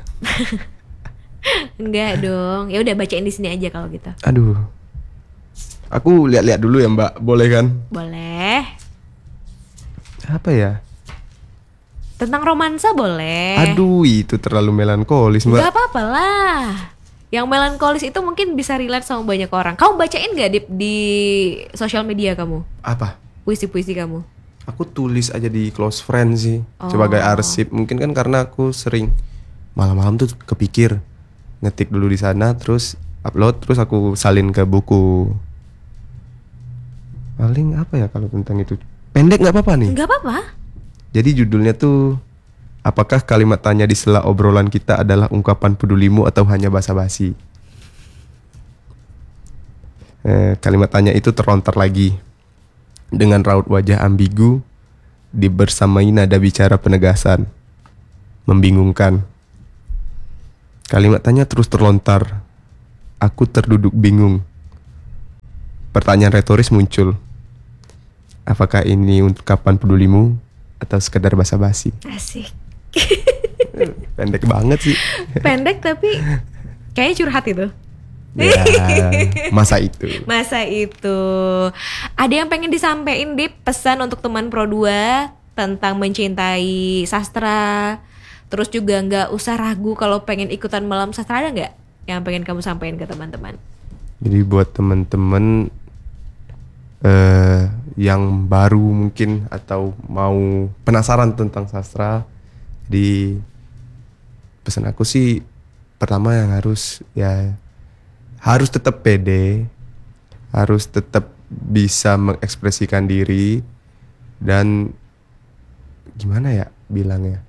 Enggak dong. Ya udah bacain di sini aja kalau gitu. Aduh. Aku lihat-lihat dulu ya, Mbak. Boleh kan? Boleh. Apa ya? Tentang romansa boleh. Aduh, itu terlalu melankolis, Mbak. Gak apa-apa lah. Yang melankolis itu mungkin bisa relate sama banyak orang. Kamu bacain gak di sosial media kamu? Apa? Puisi-puisi kamu? Aku tulis aja di close friend sih, sebagai arsip. Mungkin kan karena aku sering malam-malam tuh kepikir, ngetik dulu di sana, terus upload, terus aku salin ke buku. Paling apa ya kalau tentang itu? Pendek nggak apa-apa nih? Nggak apa-apa. Jadi judulnya tuh, apakah kalimat tanya di sela obrolan kita adalah ungkapan pedulimu atau hanya basa-basi? Kalimat tanya itu terlontar lagi. Dengan raut wajah ambigu, dibersamai nada bicara penegasan, membingungkan. Kalimat tanya terus terlontar. Aku terduduk bingung. Pertanyaan retoris muncul. Apakah ini ungkapan pedulimu atau sekedar basa-basi? Asik. Pendek banget sih. Pendek tapi kayaknya curhat itu. Ya, masa itu. Masa itu. Ada yang pengen disampaikan Dip, pesan untuk teman Pro 2 tentang mencintai sastra. Terus juga nggak usah ragu kalau pengen ikutan malam sastra, ada nggak yang pengen kamu sampaikan ke teman-teman? Jadi buat teman-teman yang baru mungkin atau mau penasaran tentang sastra, di pesan aku sih pertama yang harus tetap pede, harus tetap bisa mengekspresikan diri, dan gimana ya bilangnya,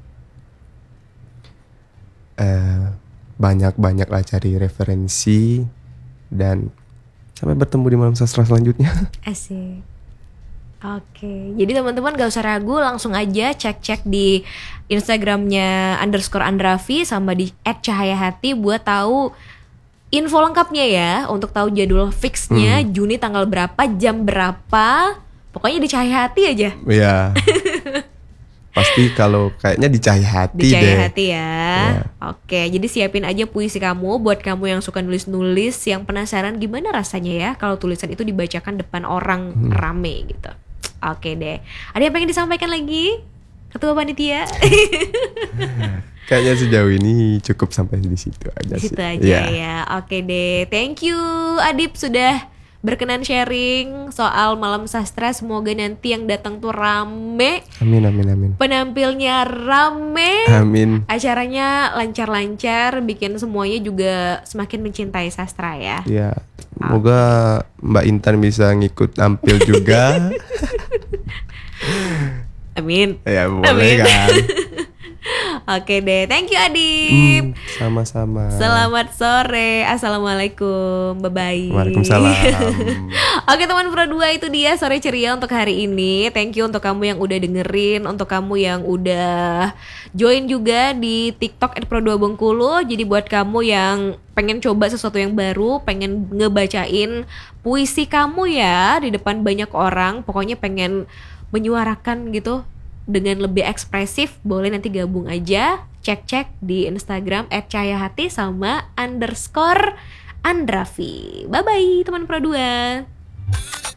banyak-banyaklah cari referensi, dan sampai bertemu di malam sastra selanjutnya. Asik. Oke, jadi teman-teman gak usah ragu, langsung aja cek-cek di Instagramnya _Andravi sama di @cahayahati buat tahu info lengkapnya ya, untuk tahu jadwal fixnya Juni tanggal berapa, jam berapa, pokoknya di Cahaya Hati aja. Iya. Pasti kalau kayaknya di Cahaya Hati Di Cahaya deh. Hati ya. Oke, jadi siapin aja puisi kamu buat kamu yang suka nulis-nulis, yang penasaran gimana rasanya ya kalau tulisan itu dibacakan depan orang rame gitu. Oke deh. Ada yang pengen disampaikan lagi? Ketua Panitia? Kayaknya sejauh ini cukup sampai di situ aja Di sih. situ aja Iya. ya. Oke deh. Thank you Adip sudah berkenan sharing soal Malam Sastra. Semoga nanti yang datang tuh rame, Amin, amin, amin. penampilnya rame, Amin. acaranya lancar-lancar, bikin semuanya juga semakin mencintai sastra ya. Ya, semoga Mbak Intan bisa ngikut tampil juga. Amin. Ya boleh Amin. kan. Oke deh. Thank you Adip. Sama-sama. Selamat sore. Assalamualaikum. Bye-bye. Waalaikumsalam. Oke teman Pro 2, itu dia sore ceria untuk hari ini. Thank you untuk kamu yang udah dengerin, untuk kamu yang udah join juga di TikTok @pro2bengkulu. Jadi buat kamu yang pengen coba sesuatu yang baru, pengen ngebacain puisi kamu ya di depan banyak orang, pokoknya pengen menyuarakan gitu dengan lebih ekspresif, boleh nanti gabung aja, cek-cek di Instagram @cahayahati sama _Andravi. Bye bye teman Pro 2.